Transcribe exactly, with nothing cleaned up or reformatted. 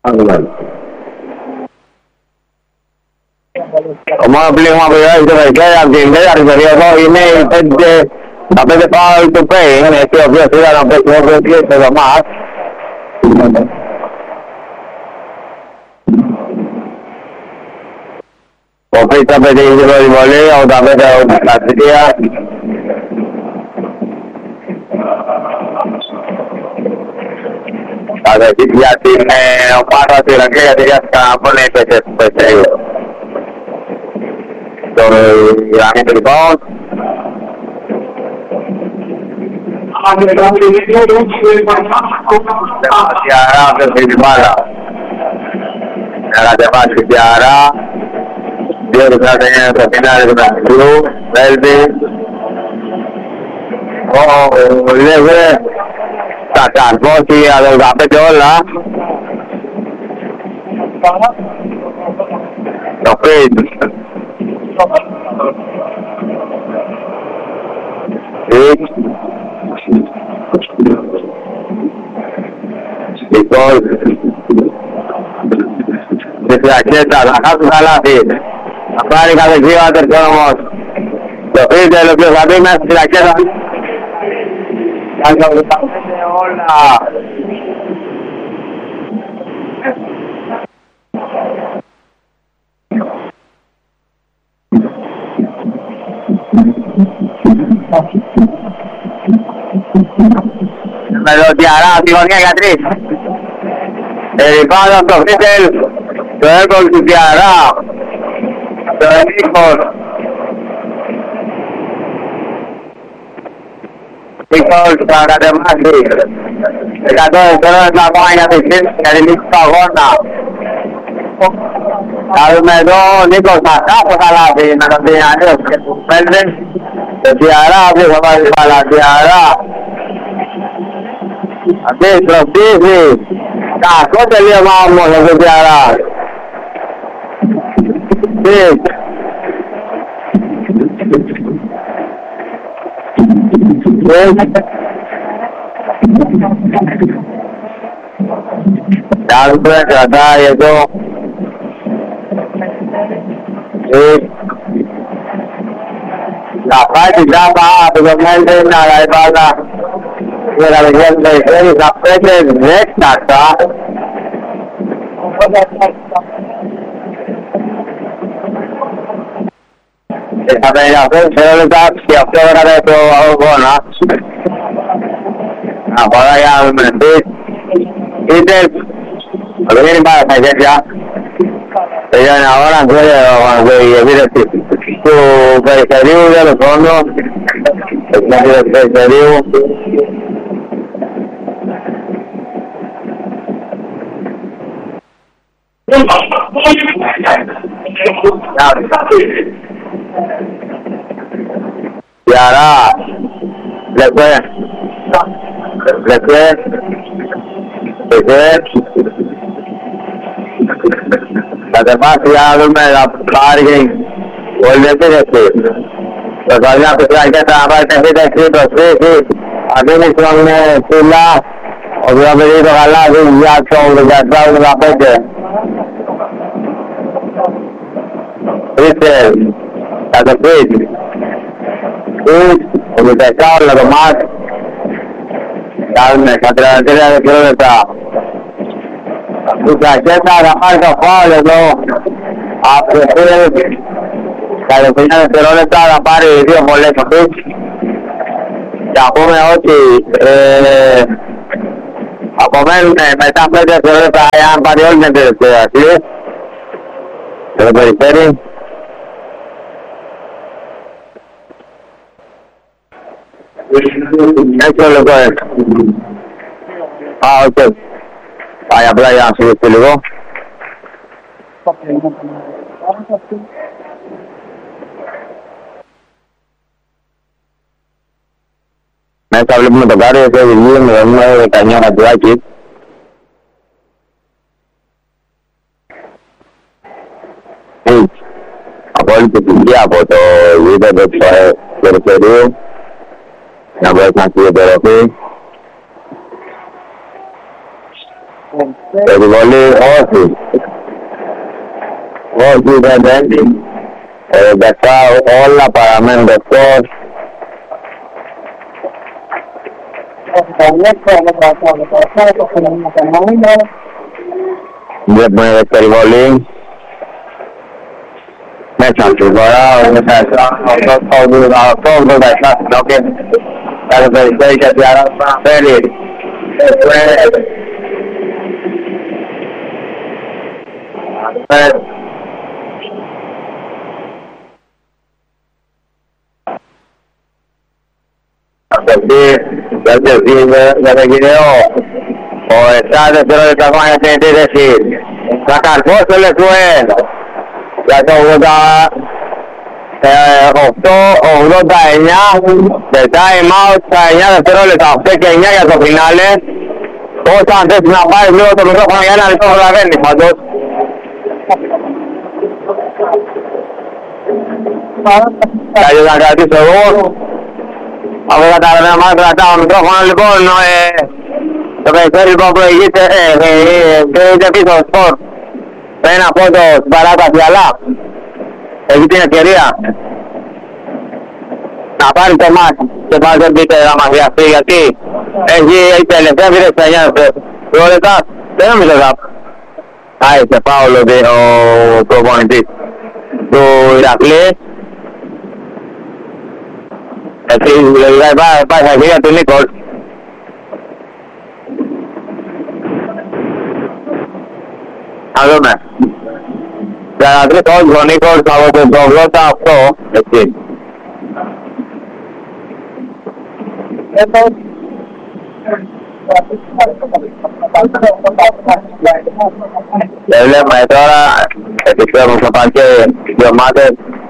Το μόνο πλήγμα που υπάρχει στο Βερκέρι από την τέταρτη περίοδο είναι οι πέντε, τα πέντε φάουλ του Πέιν, εκεί ο οποίος ήταν να παίξει όπως κλείσει το μάτς. Ο Πέιν θα πετύχει την πρώτη βολή, ογδόντα πέντε ογδόντα τρία. Θα δεχτεί για την ομάδα του Ηρακλή, γιατί για την Καμπόνη έπαιξε στο Πεσέι. Το γραμμή του λοιπόν. Διαρά, αυτός την μπάλα. Να κατεβάσει τη Διαρά. Δύο δεκατά εννιά στο φινάρι του Νασικλού. Βέλβι. Ο Λέβε. Θα καρπώσει για το δεκαπέντε όλα. Το Πέιν. Λοιπόν, στη φυλακέτα, θα χάσουν τα λάθη. Θα πάρει κατευθείαν ο Αντερσόν όμως. Το Φίντελ, ο οποίος θα μπει μέσα στη φυλακέτα. Κάνει όλα. Με το Διαρά στη γωνία για τρεις. Περιπάνω στο Φίντελ. Το έργο του Διαρά. Το Ενίκος. Νίκος θα κατεβάσει. εκατό δευτερόλεπτα ακόμα για τη λήξη του αγώνα. Θα δούμε εδώ ο Νίκος θα χάσει τα λάθη με τον Τινιανίος και τους πέντε. Το Διαρά, ποιος θα πάρει πάλι Διαρά. Αντίστροφτήσει. Κακό τελείωμα όμως ο Διαρά. Σις. Κάλπρε, κρατάει εδώ. Θα πάει την τάπα από το Μέλτιν, αλλά η μπάλα για τα παιδιά του Περιστέρη θα πέντε δέκτατα. Θα πέντε αυτές σε λεπτά και αυτό έκανα το αγώνα. Αφορά για να δούμε πεις. Είτε δεν είναι πάρα στα χέρια. Τελειώνει αγώνα, θέλει η επίδευση του Περιστερίου, δεν το χρόνο. Την επίδευση του Περιστερίου. Διαρά, Λεκουέ, Λεκουέ, Λεκουέ. Θα τεμάσει για να δούμε να πάρει όλη επίδευση. Το παλιά από τη ρακέτα να πάρει επίδευση, το σφίχη, αφήνει στον Σίλα, ο οποίος θα παιδί το γαλάζι για τον δεκαεπτά δεκαπέντε. Ρίτσελ, θα το πεις. Πεις, ο Μητεκάουλα το μάτ. Κάνουμε στα τριάντα τρία δευτερόλεπτα. Η πλακέτα θα πάρει το φάουλ εδώ. Από το Πεις. Στα τριάντα δευτερόλεπτα θα πάρει δύο βολές ο Πεις. Και να πούμε ότι ε, απομένουν μετά πέντε δευτερόλεπτα εάν πάρει όλη την τελευταία. Το Περιστέρι. Έξω λεπτό έξω. Α, οκ. Πάει απλά για να σιγουρευτεί λίγο. Μέσα βλέπουμε τον Κάριο και οδηγεί με το νούμερο δεκαεννιά Ματζουάκη. Απόλυτη επιτυχία από το γήπεδο του Περιστερίου να μπορέσει να συγκεντρωθεί. Επιβολή όχι. Όχι δεν μπαίνει. Δεκά όλα παραμένουν εκτός. Βλέπουμε δεύτερη βολή. Μέσα στη φορά, μέσα αυτό ογδόντα επτά στην οποία κάθε περιστέρι και τη αράσμα φέρει. Για τον Κυραιό, ο επτά δευτερόλεπτα ακόμα για την αντίθεση. Θα καρφώσει το Λεσουέλ για το ογδόντα οκτώ ογδόντα εννιά, σε time out στα εννιά δευτερόλεπτα, οκτώ και εννιά για το φινάλε. Όσο αν θες να πάρεις λίγο το μικρόφωνο για ένα λεπτό προλαβαίνεις πάντως. Κάτι να κρατήσω εγώ. Από τα καταλαβαίνω κρατάω μικρόφωνο λοιπόν, ε, το περιφέρει λοιπόν προηγείται, ε, ε, ε, πίσω σπορ. Με ένα πόντο στην παράταση, αλλά έχει την ευκαιρία να πάρει το μάτι και πάλι δεν πείτε να μας χρειαστεί, γιατί έχει τελευταία βίδες στα εννιά δευτερόλεπτα, δεν νομίζω θα άισε φάουλο ο προπονητής του Ηρακλή. Έτσι, δηλαδή πάει στα χέρια του Νίκολ. Να δούμε. Για τρεις όλους ο Νίκολς από τον ογδόντα οκτώ, έτσι. Και βλέπουμε τώρα, επιστρέφουμε στο παρκέ τις δύο ομάδες.